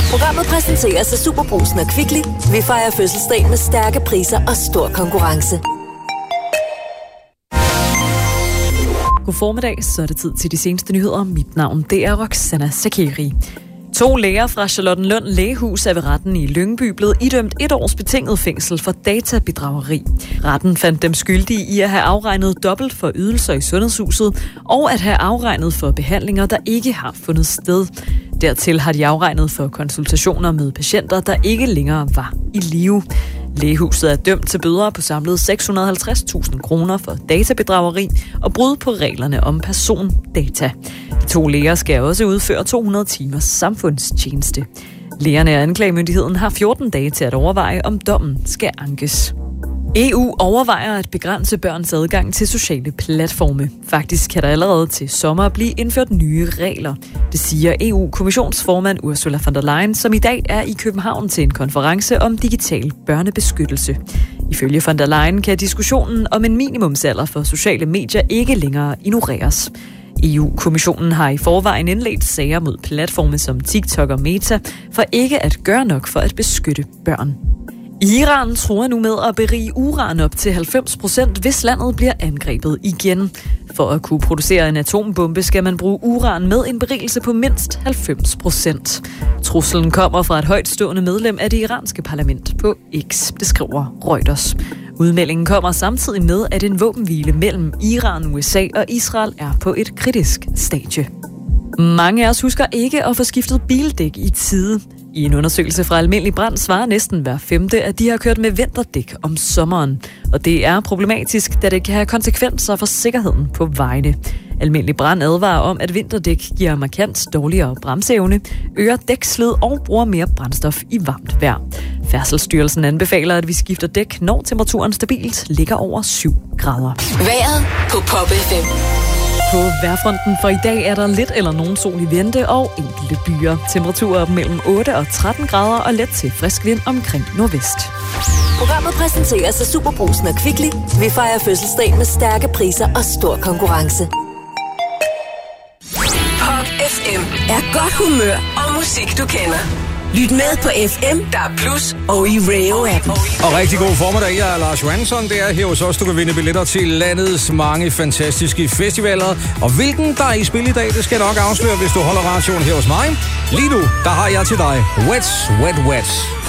Programmet præsenteres af Superbrugsen og Kvickly. Vi fejrer fødselsdag med stærke priser og stor konkurrence. God formiddag, så er det tid til de seneste nyheder. Mit navn, det er Roxana Sakiri. 2 læger fra Charlottenlund Lægehus er ved retten i Lyngby blevet idømt 1 års betinget fængsel for databedrageri. Retten fandt dem skyldige i at have afregnet dobbelt for ydelser i sundhedshuset og at have afregnet for behandlinger, der ikke har fundet sted. Dertil har de afregnet for konsultationer med patienter, der ikke længere var i live. Lægehuset er dømt til bøder på samlet 650.000 kroner for databedrageri og brud på reglerne om persondata. De 2 læger skal også udføre 200 timers samfundstjeneste. Lægerne og anklagemyndigheden har 14 dage til at overveje, om dommen skal ankes. EU overvejer at begrænse børns adgang til sociale platforme. Faktisk kan der allerede til sommer blive indført nye regler. Det siger EU-kommissionsformand Ursula von der Leyen, som i dag er i København til en konference om digital børnebeskyttelse. Ifølge von der Leyen kan diskussionen om en minimumsalder for sociale medier ikke længere ignoreres. EU-kommissionen har i forvejen indledt sager mod platforme som TikTok og Meta for ikke at gøre nok for at beskytte børn. Iran truer nu med at berige uran op til 90%, hvis landet bliver angrebet igen. For at kunne producere en atombombe skal man bruge uran med en berigelse på mindst 90%. Truslen kommer fra et højtstående medlem af det iranske parlament på X, det skriver Reuters. Udmeldingen kommer samtidig med, at en våbenhvile mellem Iran, USA og Israel er på et kritisk stadie. Mange af os husker ikke at få skiftet bildæk i tide. I en undersøgelse fra Almindelig Brand svarer næsten hver 5., at de har kørt med vinterdæk om sommeren. Og det er problematisk, da det kan have konsekvenser for sikkerheden på vejene. Almindelig Brand advarer om, at vinterdæk giver markant dårligere bremseevne, øger dækslid og bruger mere brændstof i varmt vejr. Færdselsstyrelsen anbefaler, at vi skifter dæk, når temperaturen stabilt ligger over 7 grader. Vejret på Pop FM. På vejrfronten for i dag er der lidt eller nogen sol i vente og enkelte byer. Temperaturer mellem 8 og 13 grader og let til frisk vind omkring nordvest. Programmet præsenteres af Superbrugsen og Kvickly. Vi fejrer fødselsdag med stærke priser og stor konkurrence. Pop FM er godt humør og musik, du kender. Lyt med på FM, der er Plus og i Rayo-appen. Og rigtig god formiddag, jeg er Lars Johansson. Det er her hos os, du kan vinde billetter til landets mange fantastiske festivaler. Og hvilken der er i spil i dag, det skal jeg nok afsløre, hvis du holder radioen her hos mig. Lige nu, der har jeg til dig Wet, Wet, Wet.